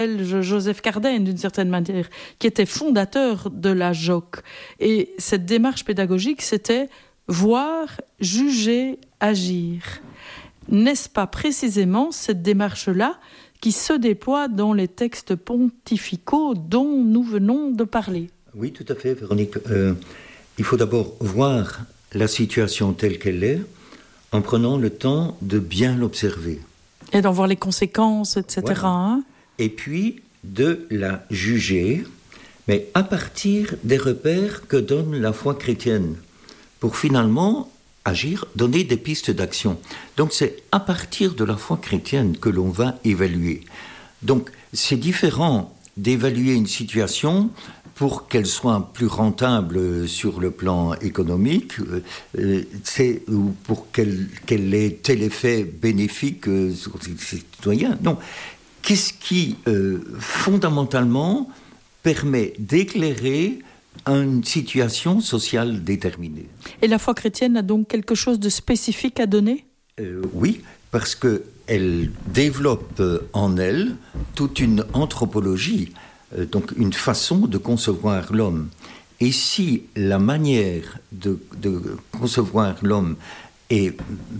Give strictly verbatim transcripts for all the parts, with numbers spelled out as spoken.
Joseph Cardin, d'une certaine manière, qui était fondateur de la J O C. Et cette démarche pédagogique, c'était voir, juger, agir. N'est-ce pas précisément cette démarche-là qui se déploie dans les textes pontificaux dont nous venons de parler? Oui, tout à fait, Véronique. Euh, il faut d'abord voir la situation telle qu'elle est en prenant le temps de bien l'observer. Et d'en voir les conséquences, et cetera. Voilà. Hein? Et puis de la juger, mais à partir des repères que donne la foi chrétienne, pour finalement agir, donner des pistes d'action. Donc c'est à partir de la foi chrétienne que l'on va évaluer. Donc c'est différent d'évaluer une situation pour qu'elle soit plus rentable sur le plan économique, euh, c'est, ou pour qu'elle, qu'elle ait tel effet bénéfique euh, sur les citoyens. Non. Qu'est-ce qui, euh, fondamentalement, permet d'éclairer une situation sociale déterminée? Et la foi chrétienne a donc quelque chose de spécifique à donner ? euh, Oui, parce qu'elle développe en elle toute une anthropologie, euh, donc une façon de concevoir l'homme. Et si la manière de, de concevoir l'homme est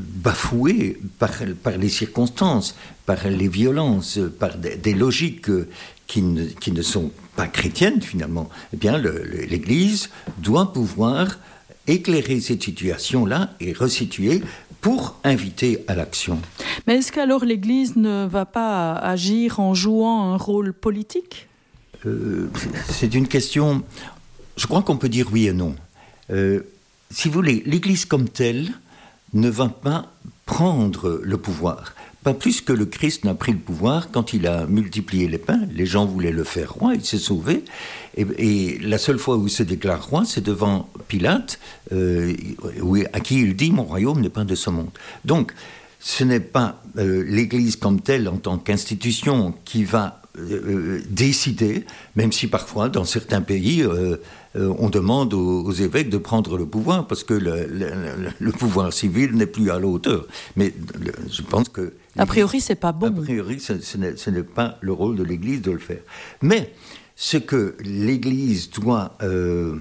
bafouée par, par les circonstances, par les violences, par des, des logiques qui ne, qui ne sont pas chrétiennes finalement, eh bien le, le, l'Église doit pouvoir éclairer cette situation-là et resituer pour inviter à l'action. Mais est-ce qu'alors l'Église ne va pas agir en jouant un rôle politique ? euh, C'est une question, je crois qu'on peut dire oui et non. Euh, si vous voulez, l'Église comme telle ne va pas prendre le pouvoir. Pas plus que le Christ n'a pris le pouvoir quand il a multiplié les pains. Les gens voulaient le faire roi, il s'est sauvé. Et, et la seule fois où il se déclare roi, c'est devant Pilate, euh, où, à qui il dit « Mon royaume n'est pas de ce monde ». Donc, ce n'est pas euh, l'Église comme telle, en tant qu'institution, qui va euh, décider, même si parfois, dans certains pays, euh, euh, on demande aux, aux évêques de prendre le pouvoir, parce que le, le, le pouvoir civil n'est plus à la hauteur. Mais le, je pense que... A priori, c'est pas bon. A priori, ce, ce, n'est, ce n'est pas le rôle de l'Église de le faire. Mais ce que l'Église doit euh,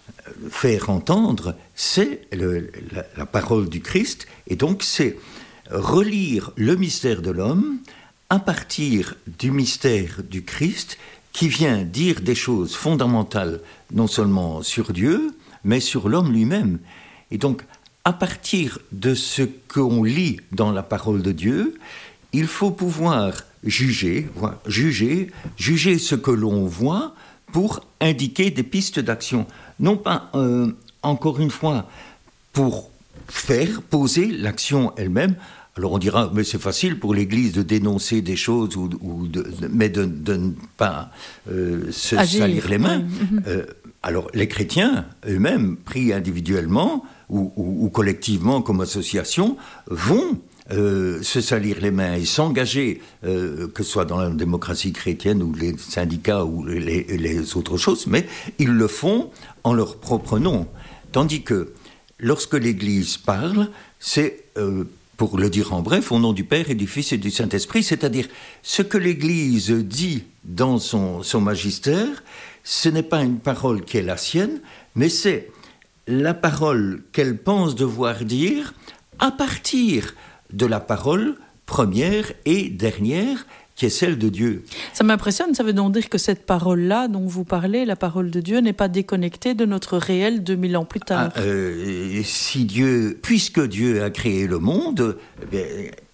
faire entendre, c'est le, la, la parole du Christ, et donc c'est relire le mystère de l'homme à partir du mystère du Christ, qui vient dire des choses fondamentales, non seulement sur Dieu, mais sur l'homme lui-même. Et donc, à partir de ce qu'on lit dans la parole de Dieu, il faut pouvoir juger, voir, juger, juger ce que l'on voit pour indiquer des pistes d'action. Non pas, euh, encore une fois, pour faire, poser l'action elle-même. Alors on dira, mais c'est facile pour l'Église de dénoncer des choses, ou, ou de, de, mais de, de ne pas euh, se Agir, salir les mains. Oui. Euh, alors les chrétiens eux-mêmes, pris individuellement ou, ou, ou collectivement comme association, vont euh, se salir les mains et s'engager, euh, que ce soit dans la démocratie chrétienne ou les syndicats ou les, les autres choses, mais ils le font en leur propre nom. Tandis que lorsque l'Église parle, c'est... Euh, pour le dire en bref, au nom du Père et du Fils et du Saint-Esprit, c'est-à-dire ce que l'Église dit dans son, son magistère, ce n'est pas une parole qui est la sienne, mais c'est la parole qu'elle pense devoir dire à partir de la parole première et dernière, qui est celle de Dieu. Ça m'impressionne, ça veut donc dire que cette parole-là dont vous parlez, la parole de Dieu, n'est pas déconnectée de notre réel deux mille ans plus tard. Ah, euh, si Dieu, puisque Dieu a créé le monde, eh bien,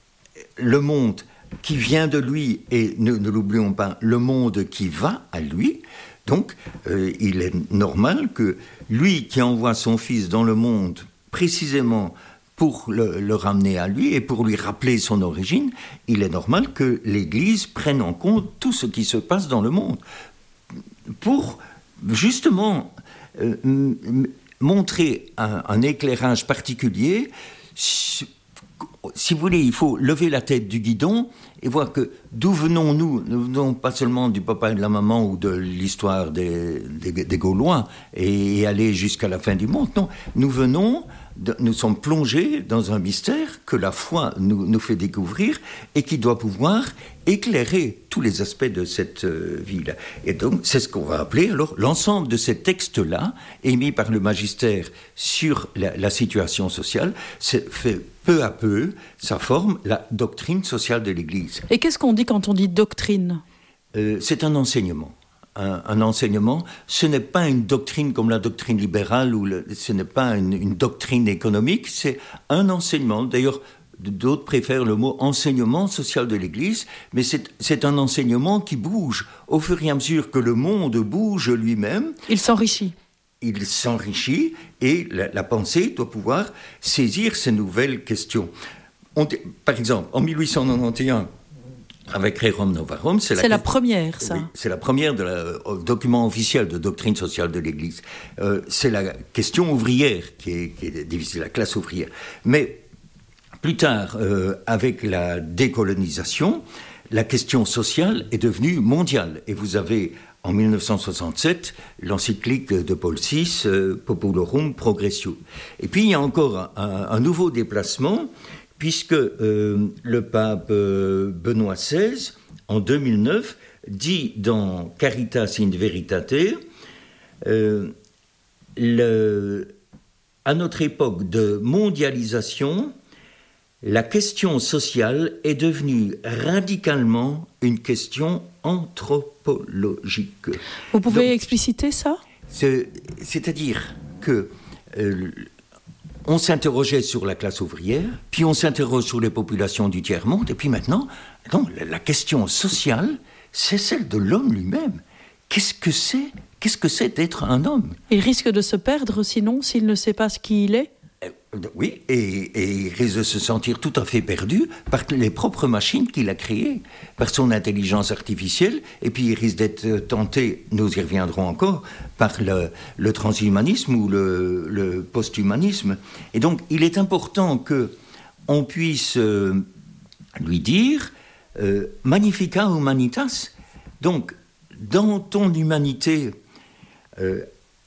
le monde qui vient de lui, et ne, ne l'oublions pas, le monde qui va à lui, donc euh, il est normal que lui qui envoie son Fils dans le monde, précisément pour le, le ramener à lui et pour lui rappeler son origine, il est normal que l'Église prenne en compte tout ce qui se passe dans le monde pour justement euh, m- montrer un, un éclairage particulier. Si, si vous voulez, il faut lever la tête du guidon et voir que d'où venons-nous ? Nous venons pas seulement du papa et de la maman ou de l'histoire des, des, des Gaulois et aller jusqu'à la fin du monde. Non, nous venons nous sommes plongés dans un mystère que la foi nous, nous fait découvrir et qui doit pouvoir éclairer tous les aspects de cette euh, vie-là. Et donc, c'est ce qu'on va appeler, alors, l'ensemble de ces textes-là, émis par le magistère sur la, la situation sociale, c'est fait peu à peu, ça forme la doctrine sociale de l'Église. Et qu'est-ce qu'on dit quand on dit doctrine ? euh, C'est un enseignement. Un, un enseignement, ce n'est pas une doctrine comme la doctrine libérale, ou le, ce n'est pas une, une doctrine économique, c'est un enseignement. D'ailleurs, d'autres préfèrent le mot enseignement social de l'Église, mais c'est, c'est un enseignement qui bouge. Au fur et à mesure que le monde bouge lui-même, il s'enrichit. Il s'enrichit et la, la pensée doit pouvoir saisir ces nouvelles questions. On, par exemple, en mille huit cent quatre-vingt-onze, avec Rerum Novarum, c'est, c'est la, la première, ça. Oui, c'est la première de la, euh, document officiel de doctrine sociale de l'Église. Euh, c'est la question ouvrière qui est, qui est difficile, la classe ouvrière. Mais plus tard, euh, avec la décolonisation, la question sociale est devenue mondiale. Et vous avez, en mille neuf cent soixante-sept, l'encyclique de Paul six, euh, Populorum Progressio. Et puis, il y a encore un, un nouveau déplacement, puisque euh, le pape euh, Benoît seize, en deux mille neuf, dit dans Caritas in Veritate, euh, le, à notre époque de mondialisation, la question sociale est devenue radicalement une question anthropologique. Vous pouvez Donc, expliciter ça ? c'est, C'est-à-dire que euh, on s'interrogeait sur la classe ouvrière, puis on s'interroge sur les populations du tiers-monde, et puis maintenant, non, la question sociale, c'est celle de l'homme lui-même. Qu'est-ce que c'est, qu'est-ce que c'est d'être un homme ? Il risque de se perdre, sinon, s'il ne sait pas ce qui il est ? Oui, et, et il risque de se sentir tout à fait perdu par les propres machines qu'il a créées, par son intelligence artificielle, et puis il risque d'être tenté, nous y reviendrons encore, par le, le transhumanisme ou le, le post-humanisme. Et donc, il est important qu'on puisse euh, lui dire euh, « Magnifica humanitas ». Donc, dans ton humanité, euh,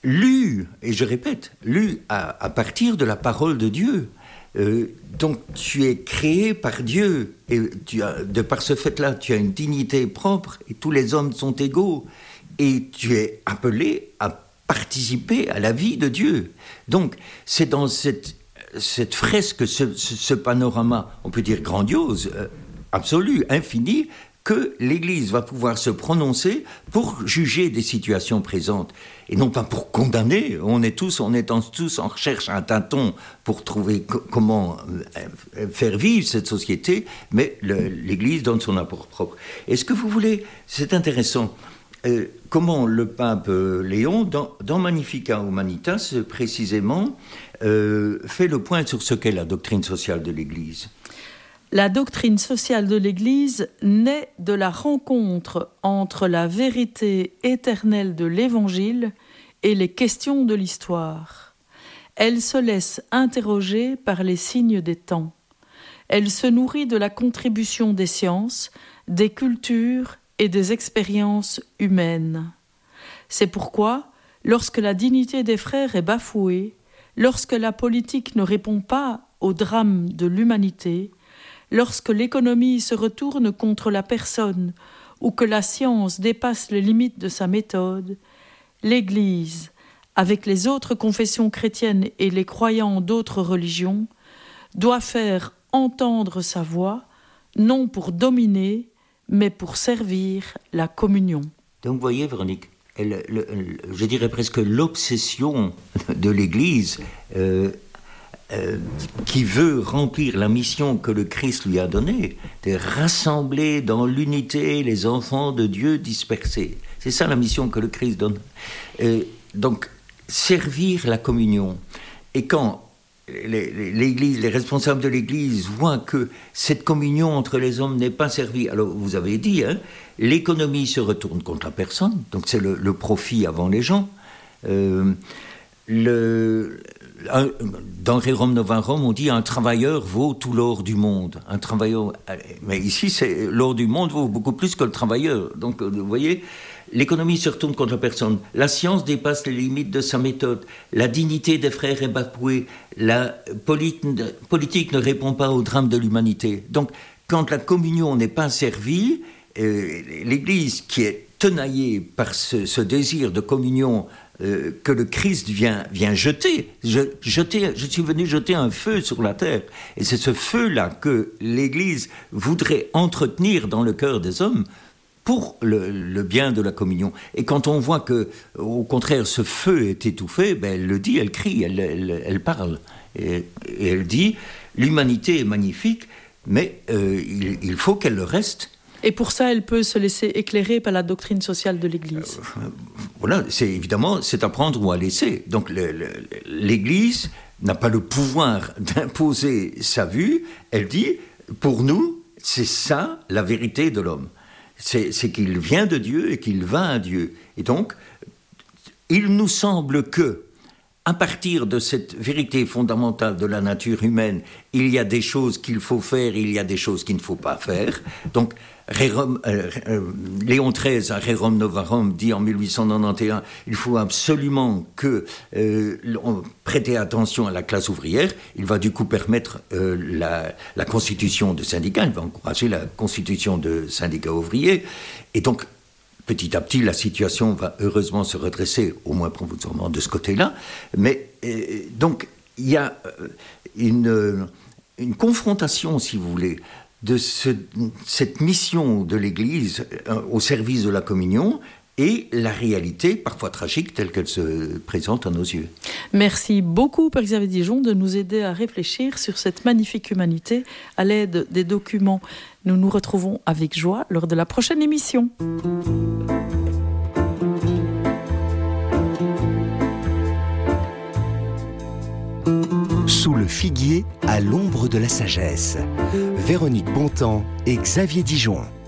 lu, et je répète, lu à, à partir de la parole de Dieu. Euh, donc tu es créé par Dieu, et tu as, de par ce fait-là, tu as une dignité propre, et tous les hommes sont égaux, et tu es appelé à participer à la vie de Dieu. Donc c'est dans cette, cette fresque, ce, ce, ce panorama, on peut dire grandiose, euh, absolu, infini, que l'Église va pouvoir se prononcer pour juger des situations présentes, et non pas pour condamner. On est tous, on est tous en recherche un tâton pour trouver co- comment faire vivre cette société, mais le, l'Église donne son apport propre. Est-ce que vous voulez, c'est intéressant, euh, comment le pape euh, Léon, dans, dans Magnifica Humanitas, précisément, euh, fait le point sur ce qu'est la doctrine sociale de l'Église. La doctrine sociale de l'Église naît de la rencontre entre la vérité éternelle de l'Évangile et les questions de l'histoire. Elle se laisse interroger par les signes des temps. Elle se nourrit de la contribution des sciences, des cultures et des expériences humaines. C'est pourquoi, lorsque la dignité des frères est bafouée, lorsque la politique ne répond pas au drame de l'humanité, lorsque l'économie se retourne contre la personne ou que la science dépasse les limites de sa méthode, l'Église, avec les autres confessions chrétiennes et les croyants d'autres religions, doit faire entendre sa voix, non pour dominer, mais pour servir la communion. Donc vous voyez, Véronique, le, le, le, je dirais presque l'obsession de l'Église euh, Euh, qui veut remplir la mission que le Christ lui a donnée, de rassembler dans l'unité les enfants de Dieu dispersés. C'est ça la mission que le Christ donne. Euh, donc, servir la communion. Et quand les, les, l'Église, les responsables de l'Église voient que cette communion entre les hommes n'est pas servie, alors vous avez dit, hein, l'économie se retourne contre la personne, donc c'est le, le profit avant les gens. Euh, le, un, dans Rerum Novarum, on dit un travailleur vaut tout l'or du monde. Un travailleur, mais ici, c'est, l'or du monde vaut beaucoup plus que le travailleur. Donc, vous voyez, l'économie se retourne contre la personne. La science dépasse les limites de sa méthode. La dignité des frères est bafouée. La polit- politique ne répond pas au drame de l'humanité. Donc, quand la communion n'est pas servie, euh, l'Église qui est tenaillée par ce, ce désir de communion euh, que le Christ vient, vient jeter, je, jeter, je suis venu jeter un feu sur la terre. Et c'est ce feu-là que l'Église voudrait entretenir dans le cœur des hommes pour le, le bien de la communion. Et quand on voit que, au contraire, ce feu est étouffé, ben elle le dit, elle crie, elle, elle, elle parle. Et, et elle dit, l'humanité est magnifique, mais euh, il, il faut qu'elle le reste. Et pour ça, elle peut se laisser éclairer par la doctrine sociale de l'Église. Euh, voilà, c'est évidemment, c'est à prendre ou à laisser. Donc le, le, l'Église n'a pas le pouvoir d'imposer sa vue. Elle dit, pour nous, c'est ça la vérité de l'homme. C'est, c'est qu'il vient de Dieu et qu'il va à Dieu. Et donc, il nous semble que, à partir de cette vérité fondamentale de la nature humaine, il y a des choses qu'il faut faire, il y a des choses qu'il ne faut pas faire. Donc, Rerum, euh, euh, Léon treize, à Rerum Novarum, dit en mille huit cent quatre-vingt-onze, il faut absolument que euh, on prêter attention à la classe ouvrière. Il va du coup permettre euh, la, la constitution de syndicats, il va encourager la constitution de syndicats ouvriers. Et donc, petit à petit, la situation va heureusement se redresser, au moins provisoirement de ce côté-là. Mais euh, donc, il y a euh, une, une confrontation, si vous voulez, de ce, cette mission de l'Église euh, au service de la communion et la réalité, parfois tragique, telle qu'elle se présente à nos yeux. Merci beaucoup, Père Xavier Dijon, de nous aider à réfléchir sur cette magnifique humanité à l'aide des documents. Nous nous retrouvons avec joie lors de la prochaine émission. Sous le figuier, à l'ombre de la sagesse. Véronique Bontemps et Xavier Dijon.